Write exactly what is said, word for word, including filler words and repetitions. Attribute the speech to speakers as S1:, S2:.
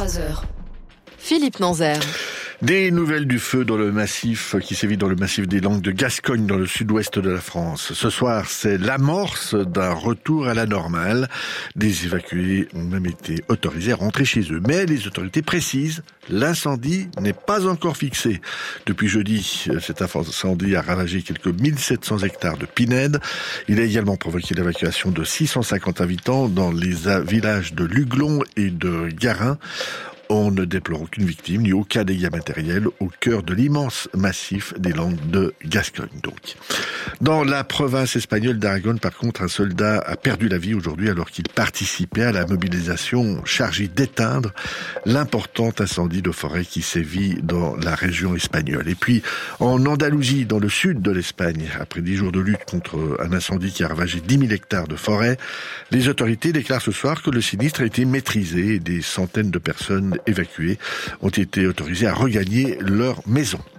S1: vingt-trois heures. Philippe Nanzer.
S2: Des nouvelles du feu dans le massif qui sévit dans le massif des Landes de Gascogne dans le sud-ouest de la France. Ce soir, c'est l'amorce d'un retour à la normale. Des évacués ont même été autorisés à rentrer chez eux. Mais les autorités précisent, l'incendie n'est pas encore fixé. Depuis jeudi, cet incendie a ravagé quelques mille sept cents hectares de pinèdes. Il a également provoqué l'évacuation de six cent cinquante habitants dans les villages de Luglon et de Garin. On ne déplore aucune victime ni aucun dégât matériel au cœur de l'immense massif des Landes de Gascogne. Donc, dans la province espagnole d'Aragon, par contre, un soldat a perdu la vie aujourd'hui alors qu'il participait à la mobilisation chargée d'éteindre l'important incendie de forêt qui sévit dans la région espagnole. Et puis, en Andalousie, dans le sud de l'Espagne, après dix jours de lutte contre un incendie qui a ravagé dix mille hectares de forêt, les autorités déclarent ce soir que le sinistre a été maîtrisé et des centaines de personnes évacués ont été autorisés à regagner leur maison.